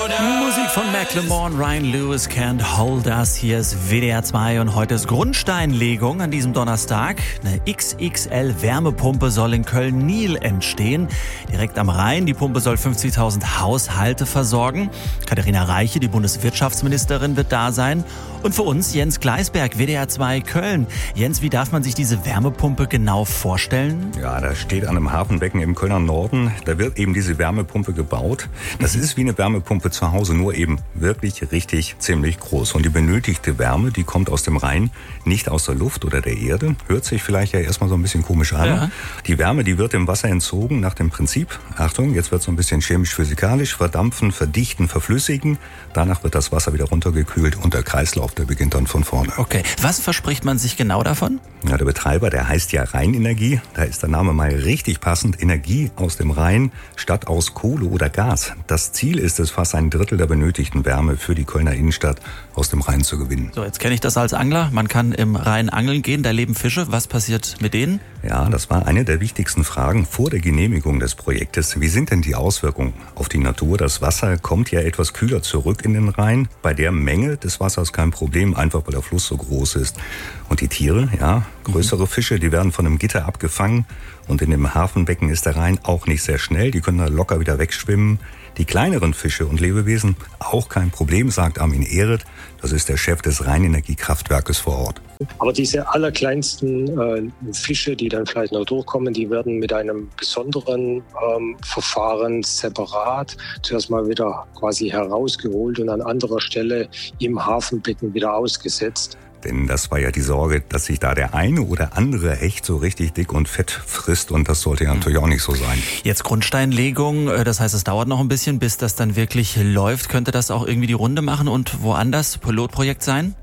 Musik von Macklemore, Ryan Lewis, Can't Hold Us. Hier ist WDR 2 und heute ist Grundsteinlegung an diesem Donnerstag. Eine XXL-Wärmepumpe soll in Köln-Niel entstehen. Direkt am Rhein. Die Pumpe soll 50.000 Haushalte versorgen. Katharina Reiche, die Bundeswirtschaftsministerin, wird da sein. Und für uns Jens Gleisberg, WDR 2 Köln. Jens, wie darf man sich diese Wärmepumpe genau vorstellen? Ja, da steht an einem Hafenbecken im Kölner Norden. Da wird eben diese Wärmepumpe gebaut. Das ist wie eine Wärmepumpe zu Hause, nur eben wirklich richtig ziemlich groß. Und die benötigte Wärme, die kommt aus dem Rhein, nicht aus der Luft oder der Erde. Hört sich vielleicht ja erstmal so ein bisschen komisch an. Ja. Die Wärme, die wird dem Wasser entzogen nach dem Prinzip, Achtung, jetzt wird es so ein bisschen chemisch-physikalisch, verdampfen, verdichten, verflüssigen. Danach wird das Wasser wieder runtergekühlt und der Kreislauf, der beginnt dann von vorne. Okay, was verspricht man sich genau davon? Ja, der Betreiber, der heißt ja Rheinenergie. Da ist der Name mal richtig passend. Energie aus dem Rhein statt aus Kohle oder Gas. Das Ziel ist es, fast ein Drittel der benötigten Wärme für die Kölner Innenstadt aus dem Rhein zu gewinnen. So, jetzt kenne ich das als Angler. Man kann im Rhein angeln gehen, da leben Fische. Was passiert mit denen? Ja, das war eine der wichtigsten Fragen vor der Genehmigung des Projektes. Wie sind denn die Auswirkungen auf die Natur? Das Wasser kommt ja etwas kühler zurück in den Rhein. Bei der Menge des Wassers kein Problem, einfach weil der Fluss so groß ist. Und die Tiere, ja, größere Fische, die werden von einem Gitter abgefangen. Und in dem Hafenbecken ist der Rhein auch nicht sehr schnell. Die können da locker wieder wegschwimmen. Die kleineren Fische und Lebewesen auch kein Problem, sagt Armin Ehret. Das ist der Chef des Rheinenergiekraftwerkes vor Ort. Aber diese allerkleinsten Fische, die dann vielleicht noch durchkommen, die werden mit einem besonderen Verfahren separat zuerst mal wieder quasi herausgeholt und an anderer Stelle im Hafenbecken wieder ausgesetzt. Denn das war ja die Sorge, dass sich da der eine oder andere Hecht so richtig dick und fett frisst. Und das sollte ja natürlich auch nicht so sein. Jetzt Grundsteinlegung, das heißt, es dauert noch ein bisschen, bis das dann wirklich läuft. Könnte das auch irgendwie die Runde machen und woanders Pilotprojekt sein?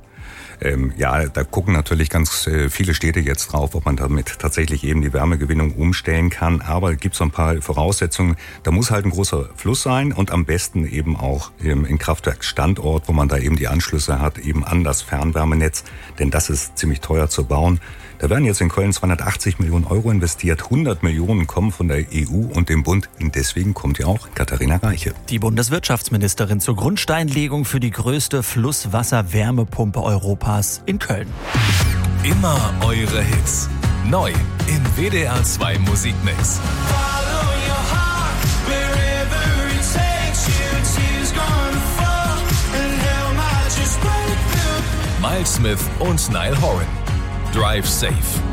Ja, da gucken natürlich ganz viele Städte jetzt drauf, ob man damit tatsächlich eben die Wärmegewinnung umstellen kann. Aber es gibt so ein paar Voraussetzungen. Da muss halt ein großer Fluss sein und am besten eben auch im Kraftwerksstandort, wo man da eben die Anschlüsse hat, eben an das Fernwärmenetz. Denn das ist ziemlich teuer zu bauen. Da werden jetzt in Köln 280 Millionen Euro investiert. 100 Millionen kommen von der EU und dem Bund. Und deswegen kommt ja auch Katharina Reiche. Die Bundeswirtschaftsministerin zur Grundsteinlegung für die größte Flusswasser-Wärmepumpe Europas in Köln. Immer eure Hits. Neu im WDR 2 Musikmix. Miles Smith und Niall Horan. Drive Safe.